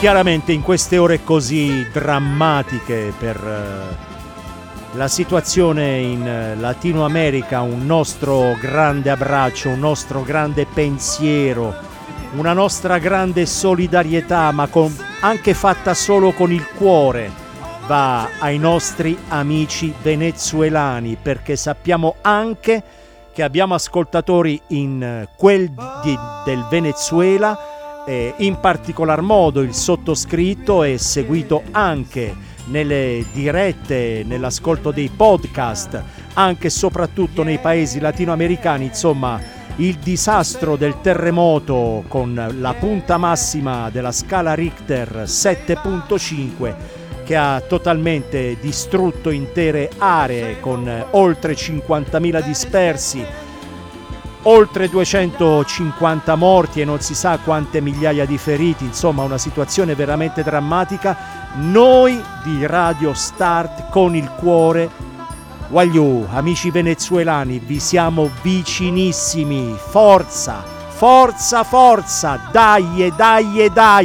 chiaramente in queste ore così drammatiche per la situazione in Latino America, un nostro grande abbraccio, un nostro grande pensiero, una nostra grande solidarietà, ma anche fatta solo con il cuore, va ai nostri amici venezuelani, perché sappiamo anche che abbiamo ascoltatori in del Venezuela. In particolar modo il sottoscritto è seguito anche nelle dirette, nell'ascolto dei podcast, anche e soprattutto nei paesi latinoamericani. Insomma, il disastro del terremoto con la punta massima della scala Richter 7.5 che ha totalmente distrutto intere aree con oltre 50.000 dispersi, oltre 250 morti e non si sa quante migliaia di feriti, insomma una situazione veramente drammatica. Noi di Radio Start con il cuore, voglio, amici venezuelani, vi siamo vicinissimi, forza, forza, forza, dai, dai, dai!